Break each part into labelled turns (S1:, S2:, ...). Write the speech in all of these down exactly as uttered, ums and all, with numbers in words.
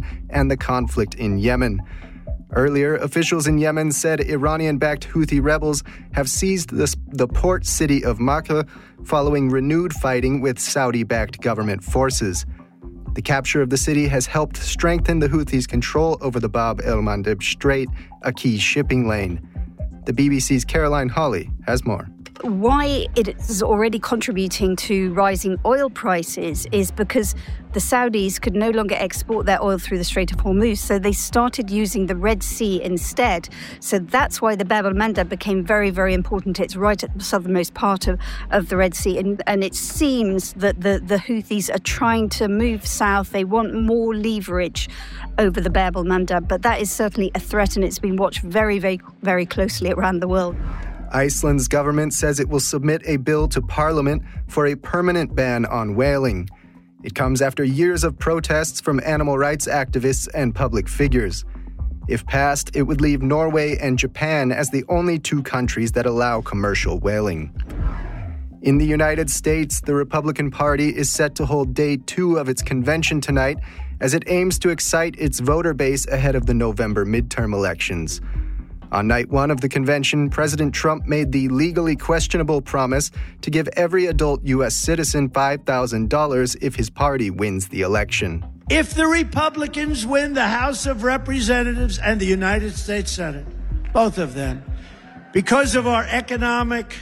S1: Iran and the conflict in Yemen. Earlier, officials in Yemen said Iranian-backed Houthi rebels have seized the, the port city of Marqa following renewed fighting with Saudi-backed government forces. The capture of the city has helped strengthen the Houthis' control over the Bab el-Mandeb Strait, a key shipping lane. The B B C's Caroline Hawley has more.
S2: Why it is already contributing to rising oil prices is because the Saudis could no longer export their oil through the Strait of Hormuz, so they started using the Red Sea instead. So that's why the Bab el-Mandeb became very, very important. It's right at the southernmost part of, of the Red Sea, and, and it seems that the, the Houthis are trying to move south. They want more leverage over the Bab el-Mandeb, but that is certainly a threat, and it's been watched very, very, very closely around the world.
S1: Iceland's government says it will submit a bill to Parliament for a permanent ban on whaling. It comes after years of protests from animal rights activists and public figures. If passed, it would leave Norway and Japan as the only two countries that allow commercial whaling. In the United States, the Republican Party is set to hold day two of its convention tonight as it aims to excite its voter base ahead of the November midterm elections. On night one of the convention, President Trump made the legally questionable promise to give every adult U S citizen five thousand dollars if his party wins the election.
S3: If the Republicans win the House of Representatives and the United States Senate, both of them, because of our economic,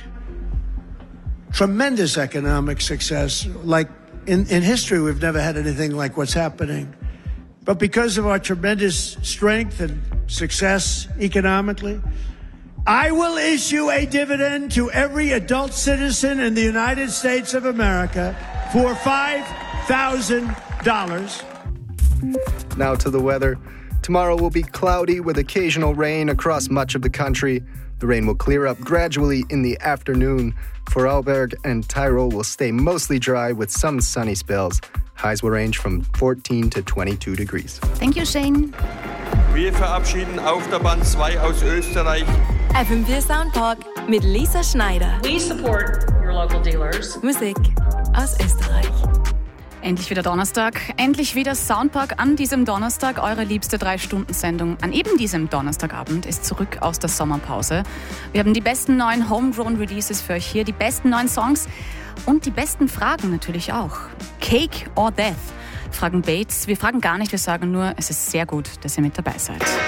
S3: tremendous economic success, like in, in history, we've never had anything like what's happening. But because of our tremendous strength and success economically, I will issue a dividend to every adult citizen in the United States of America for five thousand dollars.
S1: Now to the weather. Tomorrow will be cloudy with occasional rain across much of the country. The rain will clear up gradually in the afternoon. Vorarlberg and Tyrol will stay mostly dry with some sunny spells. Highs will range from fourteen to twenty-two degrees.
S4: Thank you, Shane.
S5: Wir verabschieden auf der Bahn zwei aus Österreich.
S6: F M vier Soundpark mit Lisa Schneider.
S7: We support your local dealers.
S6: Musik aus Österreich.
S4: Endlich wieder Donnerstag, endlich wieder Soundpark an diesem Donnerstag. Eure liebste drei-Stunden-Sendung an eben diesem Donnerstagabend ist zurück aus der Sommerpause. Wir haben die besten neuen Homegrown-Releases für euch hier, die besten neuen Songs und die besten Fragen natürlich auch. Cake or Death? Fragen Bates. Wir fragen gar nicht, wir sagen nur, es ist sehr gut, dass ihr mit dabei seid.